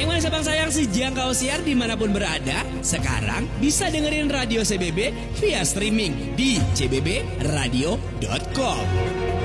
Yang mana sabang sayang si jangkau siar dimanapun berada, sekarang bisa dengerin radio CBB via streaming di cbbradio.com.